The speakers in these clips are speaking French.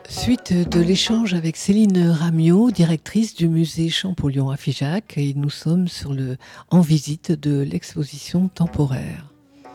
Suite de l'échange avec Céline Ramiot, directrice du musée Champollion à Figeac, et nous sommes en visite de l'exposition temporaire.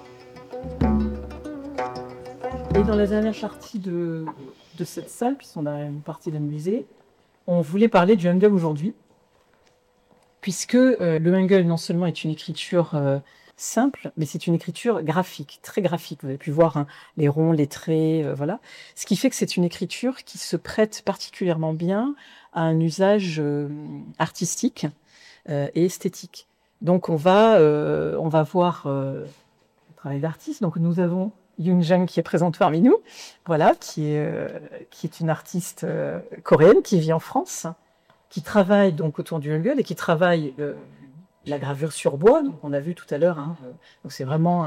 Et dans la dernière partie de cette salle, puisqu'on a une partie d'un musée, on voulait parler du Hangul aujourd'hui, puisque le Hangul non seulement est une écriture simple, mais c'est une écriture graphique, très graphique. Vous avez pu voir les ronds, les traits, voilà. Ce qui fait que c'est une écriture qui se prête particulièrement bien à un usage artistique et esthétique. Donc on va voir le travail d'artiste. Donc nous avons Yoon Jung qui est présente parmi nous, voilà, qui est une artiste coréenne qui vit en France, qui travaille donc autour du Hangul et qui travaille la gravure sur bois, donc on a vu tout à l'heure. Donc c'est vraiment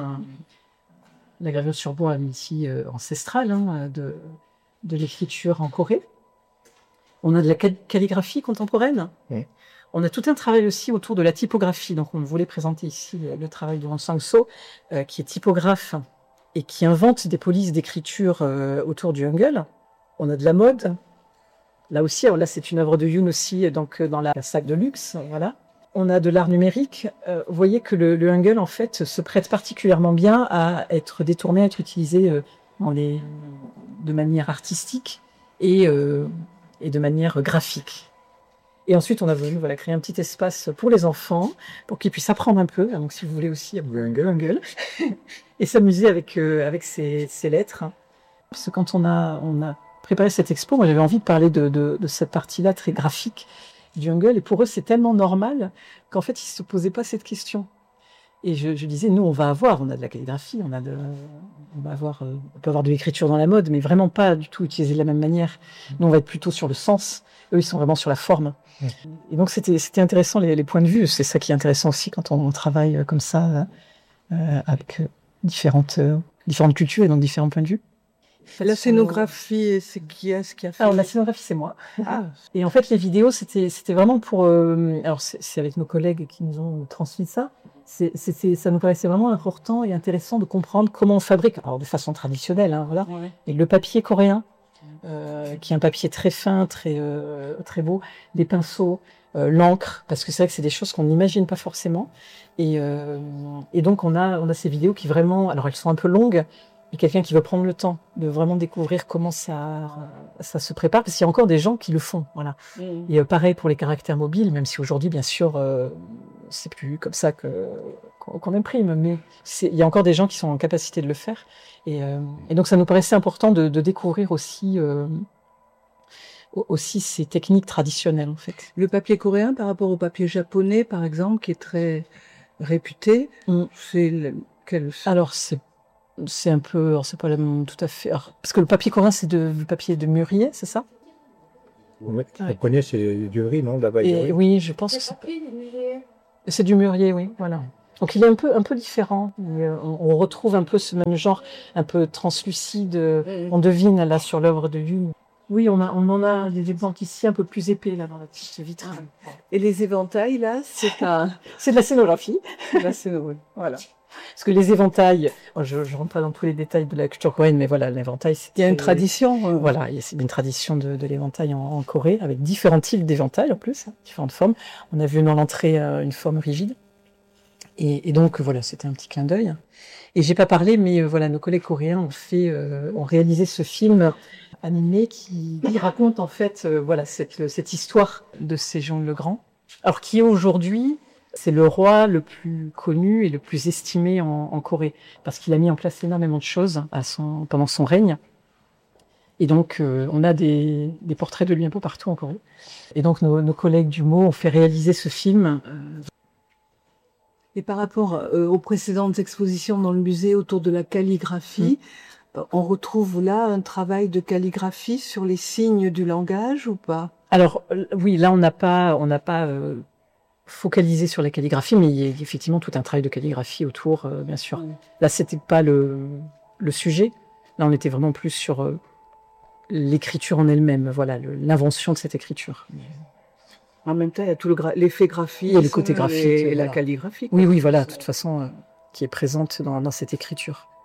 la gravure sur bois ici ancestrale de l'écriture en Corée. On a de la calligraphie contemporaine. Oui. On a tout un travail aussi autour de la typographie. Donc on voulait présenter ici le travail de Hong Sang-so, qui est typographe et qui invente des polices d'écriture autour du Hangul. On a de la mode. Là aussi, alors là c'est une œuvre de Yoon aussi, donc dans la sac de luxe, voilà. On a de l'art numérique. Vous voyez que le Hangul, en fait, se prête particulièrement bien à être détourné, à être utilisé de manière artistique et de manière graphique. Et ensuite, on a voulu créer un petit espace pour les enfants, pour qu'ils puissent apprendre un peu. Donc, si vous voulez aussi, Hangul, et s'amuser avec ces lettres. Parce que quand on a préparé cette expo, moi, j'avais envie de parler de cette partie-là très graphique du Hangul, et pour eux c'est tellement normal qu'en fait ils se posaient pas cette question. Et je disais, nous on a de la calligraphie, on peut avoir de l'écriture dans la mode, mais vraiment pas du tout utilisée de la même manière. Nous on va être plutôt sur le sens, eux ils sont vraiment sur la forme. Et donc c'était intéressant les points de vue. C'est ça qui est intéressant aussi quand on travaille comme ça avec différentes cultures et donc différents points de vue. La scénographie, c'est qui est-ce qui a fait? Alors la scénographie, c'est moi. Et en fait, les vidéos, c'était vraiment pour. Alors c'est avec nos collègues qui nous ont transmis ça. Ça nous paraissait vraiment important et intéressant de comprendre comment on fabrique, alors de façon traditionnelle, voilà. Ouais. Et le papier coréen, qui est un papier très fin, très beau, des pinceaux, l'encre, parce que c'est vrai que c'est des choses qu'on n'imagine pas forcément. Et donc on a ces vidéos qui vraiment, alors elles sont un peu longues. Et quelqu'un qui veut prendre le temps de vraiment découvrir comment ça se prépare, parce qu'il y a encore des gens qui le font, voilà. Et pareil pour les caractères mobiles, même si aujourd'hui, bien sûr, c'est plus comme ça qu'on imprime, mais il y a encore des gens qui sont en capacité de le faire. Et donc, ça nous paraissait important de découvrir aussi ces techniques traditionnelles, en fait. Le papier coréen par rapport au papier japonais, par exemple, qui est très réputé, Alors, c'est un peu, alors c'est pas la même tout à fait, parce que le papier coréen c'est du papier de mûrier, c'est ça? Oui, vous connaissez, c'est du riz, non, là-bas? Oui, je pense que c'est du mûrier, oui, voilà. Donc il est un peu différent. On retrouve un peu ce même genre, un peu translucide. On devine là sur l'œuvre de Yoon. Oui, on en a des exemples ici un peu plus épais là dans la petite vitre. Et les éventails là, c'est de la scénographie. Voilà. Parce que les éventails, je ne rentre pas dans tous les détails de la culture coréenne, mais voilà, l'éventail, il y a une tradition. Voilà, il y a une tradition de l'éventail en Corée, avec différents types d'éventails en plus, différentes formes. On a vu dans l'entrée une forme rigide. Et donc, voilà, c'était un petit clin d'œil. Et j'ai pas parlé, mais voilà, nos collègues coréens ont réalisé ce film animé qui raconte en fait, voilà, cette histoire de Sejong le Grand. Alors, qui est aujourd'hui... C'est le roi le plus connu et le plus estimé en Corée, parce qu'il a mis en place énormément de choses pendant son règne. Et donc, on a des portraits de lui un peu partout en Corée. Et donc, nos collègues du MO ont fait réaliser ce film. Et par rapport aux précédentes expositions dans le musée autour de la calligraphie, on retrouve là un travail de calligraphie sur les signes du langage ou pas? Alors, oui, là, on n'a pas focalisé sur la calligraphie, mais il y a effectivement tout un travail de calligraphie autour, bien sûr. Là, c'était pas le sujet. Là, on était vraiment plus sur l'écriture en elle-même, voilà, l'invention de cette écriture. En même temps, il y a tout l'effet graphique, et le côté graphique et la calligraphie. Oui, voilà, de toute façon, qui est présente dans cette écriture.